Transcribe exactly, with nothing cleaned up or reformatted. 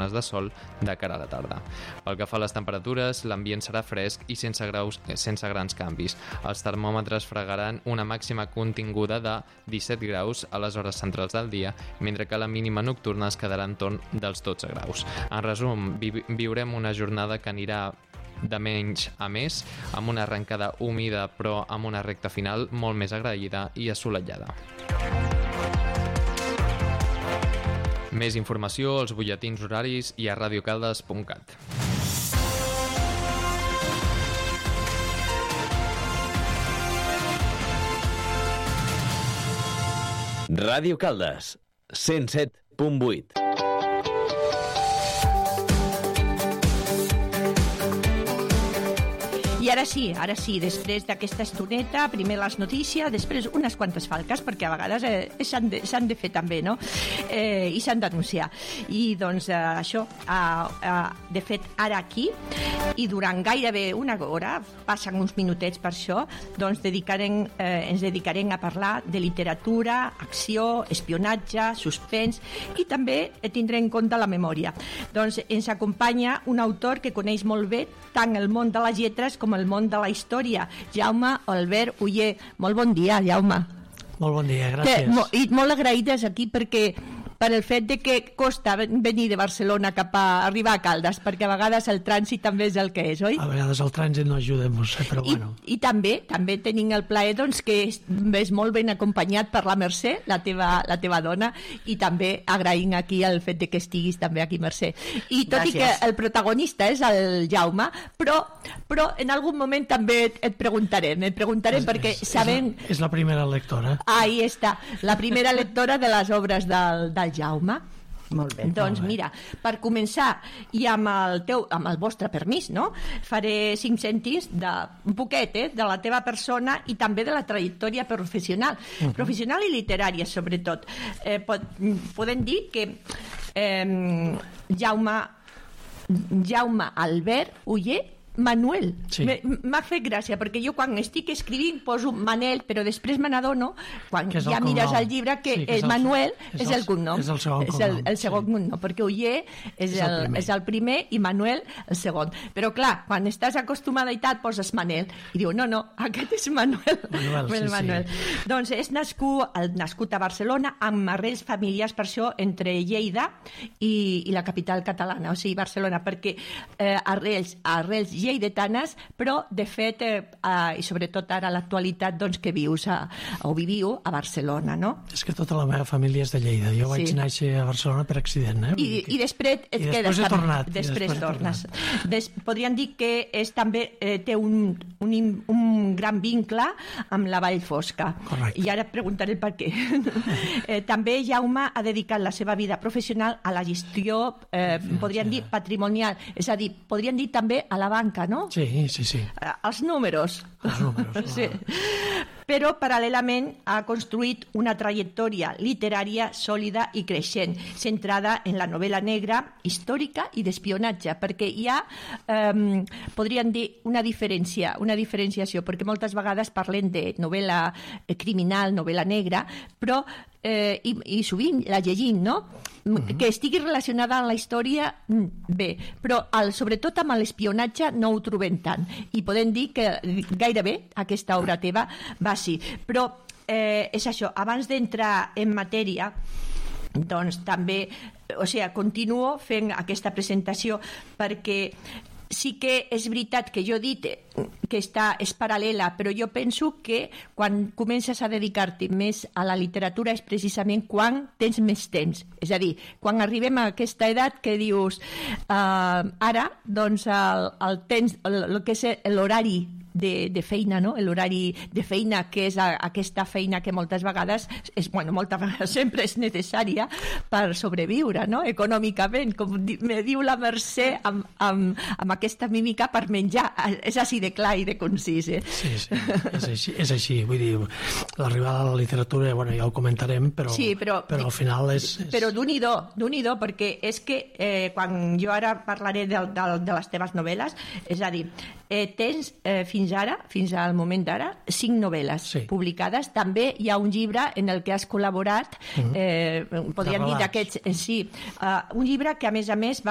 zones de sol de cara a la tarda. Pel que fa a les temperatures, l'ambient serà fresc i sense, graus, sense grans canvis. Els termòmetres fregaran una màxima continguda de disset graus a les hores centrals del dia, mentre que la mínima nocturna es quedarà entorn dels dotze graus. En resum, vi viurem una jornada que anirà de menys a més, amb una arrencada humida però amb una recta final molt més agraïda i assolellada. Més informació als butlletins horaris i a radiocaldes punt cat. Ràdio Caldes, cent set punt vuit. I ara sí, ara sí, després d'aquesta estoneta, primer les notícies, després unes quantes falques, perquè a vegades eh, s'han de, s'han de fer també, no? Eh, I s'han d'anunciar. I doncs eh, això, eh, eh, de fet, ara aquí, i durant gairebé una hora, passen uns minutets per això, doncs dedicarem, eh, ens dedicarem a parlar de literatura, acció, espionatge, suspens, i també tindrem en compte la memòria. Doncs ens acompanya un autor que coneix molt bé tant el món de les lletres com el món de la història, Jaume Albert Oller. Molt bon dia, Jaume. Molt bon dia, gràcies. Que, mo, I molt agraïdes aquí perquè per el fet de que costa venir de Barcelona cap a arribar a Caldes, perquè a vegades el trànsit també és el que és, oi? A vegades el trànsit no ajuda, però I, bueno. I també també tenim el plaer doncs, que és molt ben acompanyat per la Mercè, la teva, la teva dona, i també agraïm aquí el fet de que estiguis també aquí, Mercè. I tot Gràcies. I que el protagonista és el Jaume, però, però en algun moment també et, et preguntarem, et preguntarem és, perquè és, sabem... És la, és la primera lectora. Ahí està, la primera lectora de les obres del, del Jaume. Molt bé. Doncs molt bé. mira, per començar i amb el, teu, amb el vostre permís, no? Faré cinc cèntims de, un poquet eh, de la teva persona i també de la trajectòria professional, uh -huh. professional i literària sobretot. Eh, pot, podem dir que eh, Jaume Jaume Albert Oller Manuel. Sí. M'ha fet gràcia, perquè jo quan estic escrivint poso Manel, però després me n'adono, quan Que és ja el mires cognom. el llibre, que, Sí, que el és el- Manuel és és el- el cognom. és el segon És el, cognom, el segon sí. cognom, perquè Oller és, És el el, primer. és el primer i Manuel el segon. Però clar, quan estàs acostumada i tal, poses Manel. I diu, no, no, aquest és Manuel. Manuel, el sí, Manuel. sí. Doncs és nascut, el, nascut a Barcelona amb arrels familiars, per això, entre Lleida i, i la capital catalana, o sigui, Barcelona, perquè eh, arrels, arrels lleidetanes, però de fet, eh, eh, i sobretot ara a l'actualitat, doncs que vius a, o viviu a Barcelona, no? És que tota la meva família és de Lleida. Jo vaig Sí. néixer a Barcelona per accident, eh? I, i després et I quedes després he també. tornat, i Després, després he tornes. Des, podríem dir que és també eh, té un, un, im- un gran vincle amb la Vall Fosca. Correcte. I ara et preguntaré el per què. eh, també Jaume ha dedicat la seva vida professional a la gestió, eh, podríem dir, patrimonial. És a dir, podríem dir també a la banca, no? Sí, sí, sí. Eh, els números. Els números, sí. Però paral·lelament ha construït una trajectòria literària sòlida i creixent, centrada en la novel·la negra, històrica i d'espionatge, perquè hi ha, eh, podríem dir, una diferència, una diferenciació, perquè moltes vegades parlem de novel·la criminal, novel·la negra, però eh, i, i sovint la llegim, no? Uh-huh. Que estigui relacionada amb la història, bé, però el, sobretot amb l'espionatge no ho trobem tant. I podem dir que gairebé aquesta obra teva va així. Però eh, és això, abans d'entrar en matèria, doncs també, o sigui, continuo fent aquesta presentació perquè sí que és veritat que jo he dit que està, és paral·lela, però jo penso que quan comences a dedicar-te més a la literatura és precisament quan tens més temps. És a dir, quan arribem a aquesta edat que dius eh, ara, doncs el, el temps, el, el que és l'horari de, de feina, no? L'horari de feina, que és a, aquesta feina que moltes vegades, és, bueno, moltes vegades sempre és necessària per sobreviure, no? Econòmicament, com di, me diu la Mercè amb, amb, amb aquesta mímica per menjar. És així de clar i de concís, eh? Sí, sí, és així, és així. Vull dir, l'arribada a la literatura, bueno, ja ho comentarem, però, sí, però, però al final és... és... Però d'un-i-do, d'un-i-do, perquè és que eh, quan jo ara parlaré de, de, de les teves novel·les, és a dir, eh, tens eh, fins ara, fins al moment d'ara, cinc novel·les sí. publicades. També hi ha un llibre en el que has col·laborat, uh-huh. eh, podríem dir d'aquests, eh, sí, uh, un llibre que a més a més va